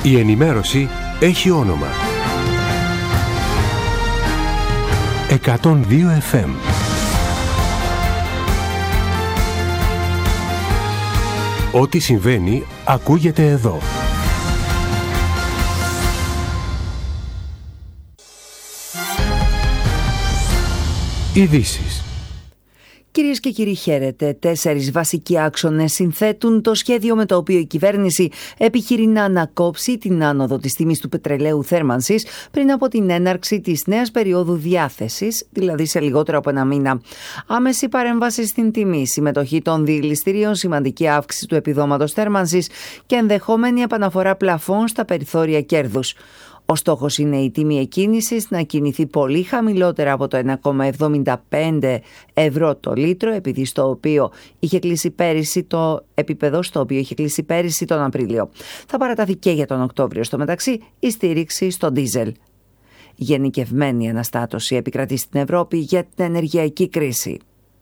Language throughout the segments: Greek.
Η ενημέρωση έχει όνομα. 102 FM. Ό,τι συμβαίνει ακούγεται εδώ. Ειδήσεις. Κυρίες και κύριοι, χαίρετε. 4 βασικοί άξονες συνθέτουν το σχέδιο με το οποίο η κυβέρνηση επιχειρεί να ανακόψει την άνοδο της τιμής του πετρελαίου θέρμανσης πριν από την έναρξη της νέας περίοδου διάθεσης, δηλαδή σε λιγότερο από ένα μήνα. Άμεση παρέμβαση στην τιμή, συμμετοχή των διελιστηρίων, σημαντική αύξηση του επιδόματος θέρμανσης και ενδεχόμενη επαναφορά πλαφών στα περιθώρια κέρδους. Ο στόχος είναι η τιμή εκκίνησης να κινηθεί πολύ χαμηλότερα από το 1,75 ευρώ το λίτρο, επειδή στο οποίο είχε κλείσει πέρυσι το επίπεδο στο οποίο είχε κλείσει πέρυσι τον Απρίλιο. Θα παραταθεί και για τον Οκτώβριο. Στο μεταξύ, η στήριξη στο ντίζελ. Γενικευμένη αναστάτωση επικρατεί στην Ευρώπη για την ενεργειακή κρίση.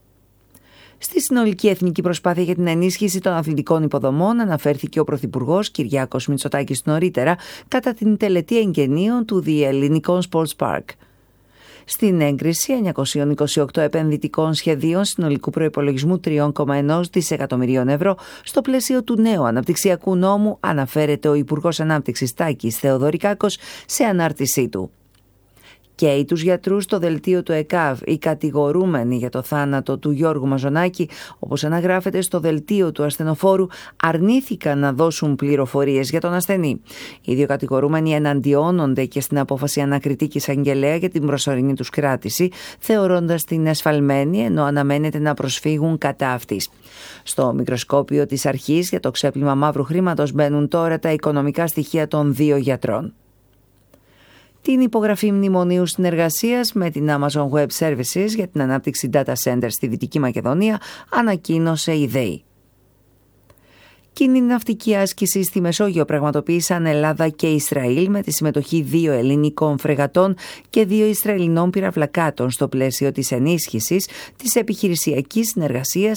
Στη συνολική εθνική προσπάθεια για την ενίσχυση των αθλητικών υποδομών αναφέρθηκε ο Πρωθυπουργός Κυριάκος Μητσοτάκης νωρίτερα κατά την τελετή εγγενείων του Διελληνικών Sports Park. Στην έγκριση 928 επενδυτικών σχεδίων συνολικού προϋπολογισμού 3,1 δισεκατομμυρίων ευρώ στο πλαίσιο του νέου αναπτυξιακού νόμου, αναφέρεται ο Υπουργός Ανάπτυξης Τάκης Θεοδωρικάκος σε ανάρτησή του. Και τους γιατρούς στο δελτίο του ΕΚΑΒ, οι κατηγορούμενοι για το θάνατο του Γιώργου Μαζονάκη, όπως αναγράφεται στο δελτίο του ασθενοφόρου, αρνήθηκαν να δώσουν πληροφορίες για τον ασθενή. Οι δύο κατηγορούμενοι εναντιώνονται και στην απόφαση ανακριτική εισαγγελέα για την προσωρινή τους κράτηση, θεωρώντας την ασφαλμένη, ενώ αναμένεται να προσφύγουν κατά αυτής. Στο μικροσκόπιο της αρχής για το ξέπλυμα μαύρου χρήματος μπαίνουν τώρα τα οικονομικά στοιχεία των δύο γιατρών. Την υπογραφή μνημονίου συνεργασίας με την Amazon Web Services για την ανάπτυξη data centers στη Δυτική Μακεδονία ανακοίνωσε η ΔΕΗ. Κοινή ναυτική άσκηση στη Μεσόγειο πραγματοποίησαν Ελλάδα και Ισραήλ με τη συμμετοχή 2 ελληνικών φρεγατών και 2 Ισραηλινών πυραυλακάτων στο πλαίσιο της ενίσχυσης της επιχειρησιακής συνεργασίας